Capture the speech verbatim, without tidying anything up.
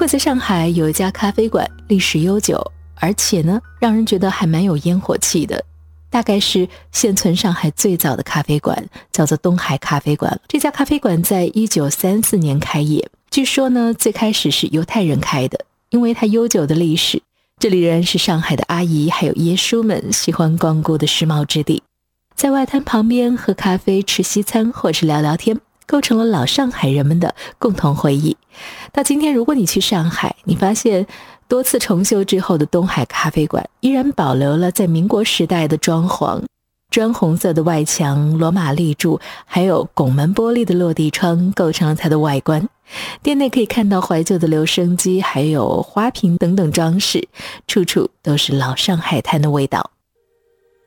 过在上海有一家咖啡馆，历史悠久，而且呢让人觉得还蛮有烟火气的，大概是现存上海最早的咖啡馆，叫做东海咖啡馆。这家咖啡馆在一九三四年开业，据说呢最开始是犹太人开的，因为它悠久的历史，这里仍然是上海的阿姨还有耶稣们喜欢光顾的时髦之地。在外滩旁边喝咖啡吃西餐或是聊聊天，构成了老上海人们的共同回忆。到今天如果你去上海，你发现多次重修之后的东海咖啡馆依然保留了在民国时代的装潢，砖红色的外墙、罗马立柱还有拱门玻璃的落地窗构成了它的外观。店内可以看到怀旧的留声机还有花瓶等等装饰，处处都是老上海滩的味道。